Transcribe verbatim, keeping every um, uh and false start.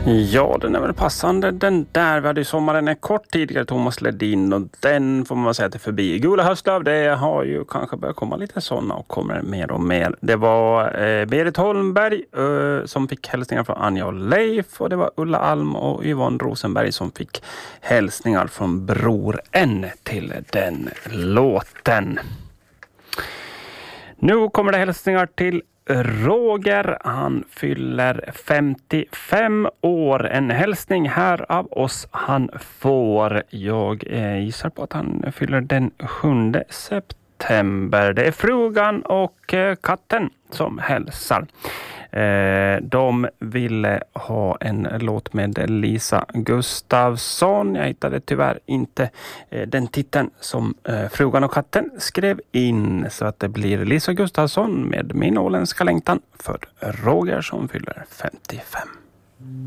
Ja, den är väl passande. Den där, vi hade ju sommaren en kort tidigare, Thomas Ledin, och den får man säga att det är förbi. Gula höstlöv, det har ju kanske börjat komma lite sådana och kommer mer och mer. Det var eh, Berit Holmberg eh, som fick hälsningar från Anja och Leif, och det var Ulla Alm och Yvonne Rosenberg som fick hälsningar från Bror N till den låten. Nu kommer det hälsningar till Roger. Han fyller femtiofem år. En hälsning här av oss han får. Jag eh, gissar på att han fyller den sjunde september. Det är frugan och eh, katten som hälsar. Eh, de ville ha en låt med Lisa Gustafsson. Jag hittade tyvärr inte eh, den titeln som eh, frugan och katten skrev in, så att det blir Lisa Gustafsson med Min åländska längtan för Roger som fyller femtiofem.